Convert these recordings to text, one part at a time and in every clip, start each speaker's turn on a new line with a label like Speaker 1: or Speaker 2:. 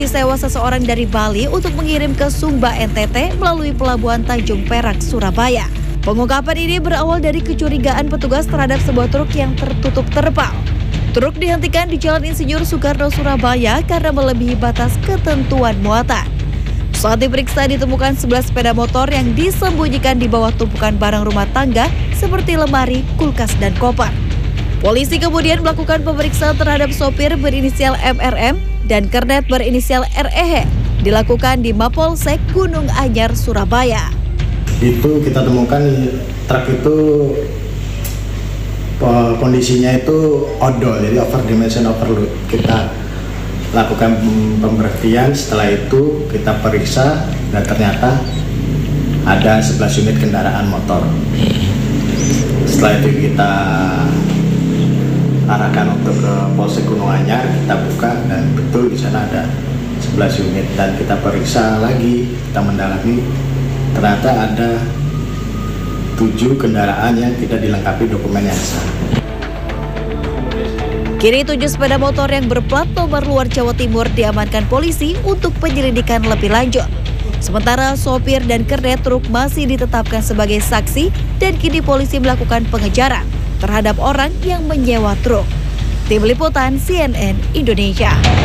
Speaker 1: Disewa seseorang dari Bali untuk mengirim ke Sumba NTT melalui pelabuhan Tanjung Perak, Surabaya. Pengungkapan ini berawal dari kecurigaan petugas terhadap sebuah truk yang tertutup terpal. Truk dihentikan di Jalan Insinyur Soekarno, Surabaya karena melebihi batas ketentuan muatan. Saat diperiksa ditemukan 11 sepeda motor yang disembunyikan di bawah tumpukan barang rumah tangga seperti lemari, kulkas, dan koper. Polisi kemudian melakukan pemeriksaan terhadap sopir berinisial MRM dan kernet berinisial REH dilakukan di Mapolsek Gunung Anyar, Surabaya.
Speaker 2: Itu kita temukan truk itu kondisinya itu odol, jadi overdimension overload. Kita lakukan pemberhentian, setelah itu kita periksa dan ternyata ada 11 unit kendaraan motor. Setelah itu kita arahkan untuk ke Polsek Gunung Anyar, kita buka dan betul di sana ada 11 unit dan kita periksa lagi, kita mendalami, ternyata ada 7 kendaraan yang tidak dilengkapi dokumen yang sah.
Speaker 1: Kini 7 sepeda motor yang berplat nomor luar Jawa Timur diamankan polisi untuk penyelidikan lebih lanjut. Sementara sopir dan kernet truk masih ditetapkan sebagai saksi dan kini polisi melakukan pengejaran terhadap orang yang menyewa truk. Tim Liputan CNN Indonesia.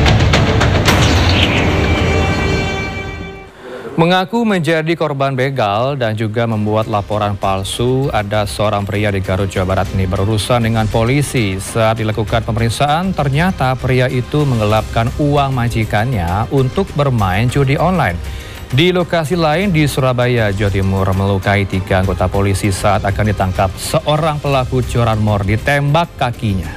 Speaker 3: Mengaku menjadi korban begal dan juga membuat laporan palsu, ada seorang pria di Garut, Jawa Barat ini berurusan dengan polisi. Saat dilakukan pemeriksaan, ternyata pria itu menggelapkan uang majikannya untuk bermain judi online. Di lokasi lain di Surabaya, Jawa Timur, melukai 3 anggota polisi saat akan ditangkap seorang pelaku curanmor ditembak kakinya.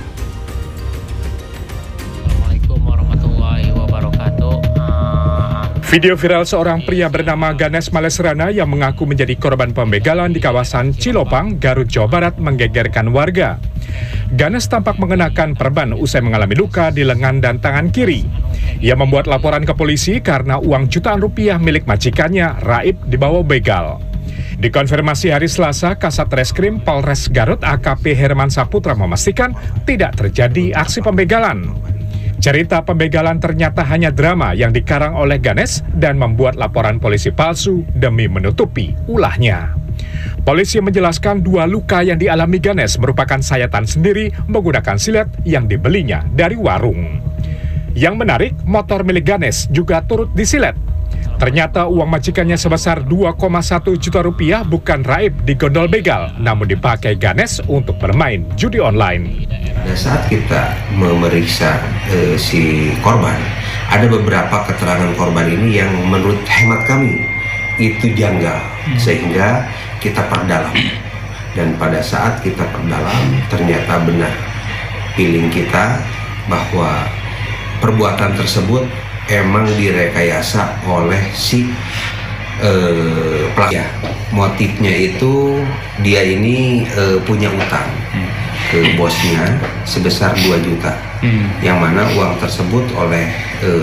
Speaker 4: Assalamualaikum warahmatullahi wabarakatuh.
Speaker 5: Video viral seorang pria bernama Ganes Malesrana yang mengaku menjadi korban pembegalan di kawasan Cilopang, Garut, Jawa Barat menggegerkan warga. Ganes tampak mengenakan perban usai mengalami luka di lengan dan tangan kiri. Ia membuat laporan ke polisi karena uang jutaan rupiah milik majikannya raib dibawa begal. Dikonfirmasi hari Selasa, Kasat Reskrim Polres Garut AKP Herman Saputra memastikan tidak terjadi aksi pembegalan. Cerita pembegalan ternyata hanya drama yang dikarang oleh Ganes dan membuat laporan polisi palsu demi menutupi ulahnya. Polisi menjelaskan 2 luka yang dialami Ganes merupakan sayatan sendiri menggunakan silet yang dibelinya dari warung. Yang menarik, motor milik Ganes juga turut disilet. Ternyata uang majikannya sebesar 2,1 juta rupiah bukan raib digondol begal, namun dipakai Ganes untuk bermain judi online.
Speaker 6: Pada saat kita memeriksa si korban, ada beberapa keterangan korban ini yang menurut hemat kami itu janggal, sehingga kita perdalam. Dan pada saat kita perdalam, ternyata benar feeling kita bahwa perbuatan tersebut emang direkayasa oleh si pelaku. Motifnya itu dia ini punya utang ke bosnya sebesar 2 juta, yang mana uang tersebut oleh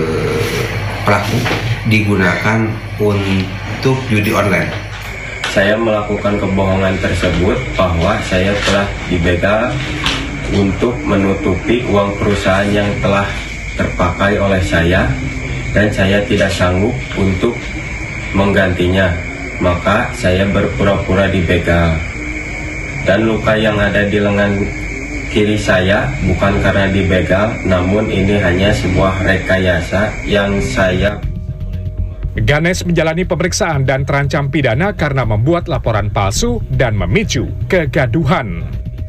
Speaker 6: pelaku digunakan untuk judi online.
Speaker 7: Saya melakukan kebohongan tersebut bahwa saya telah dibegal untuk menutupi uang perusahaan yang telah terpakai oleh saya dan saya tidak sanggup untuk menggantinya, maka saya berpura-pura dibegal. Dan luka yang ada di lengan kiri saya bukan karena dibegal, namun ini hanya sebuah rekayasa yang saya...
Speaker 5: Ganes menjalani pemeriksaan dan terancam pidana karena membuat laporan palsu dan memicu kegaduhan.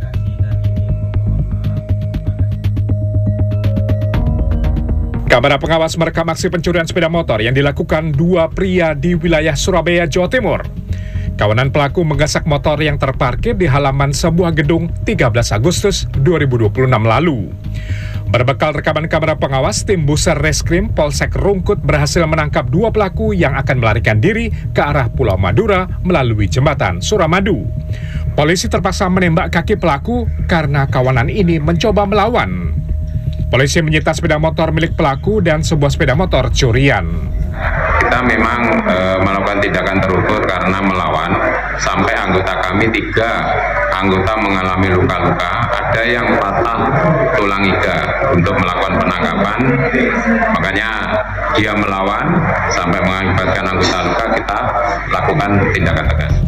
Speaker 5: Kamera pengawas merekam aksi pencurian sepeda motor yang dilakukan 2 pria di wilayah Surabaya, Jawa Timur. Kawanan pelaku menggasak motor yang terparkir di halaman sebuah gedung 13 Agustus 2026 lalu. Berbekal rekaman kamera pengawas, tim Buser Reskrim Polsek Rungkut berhasil menangkap 2 pelaku yang akan melarikan diri ke arah Pulau Madura melalui jembatan Suramadu. Polisi terpaksa menembak kaki pelaku karena kawanan ini mencoba melawan. Polisi menyita sepeda motor milik pelaku dan sebuah sepeda motor curian.
Speaker 8: Kita kita memang melakukan tindakan terukur karena melawan, sampai anggota kami 3 anggota mengalami luka-luka, ada yang patah tulang iga. Untuk melakukan penangkapan, makanya dia melawan sampai mengakibatkan anggota luka, kita lakukan tindakan tegas.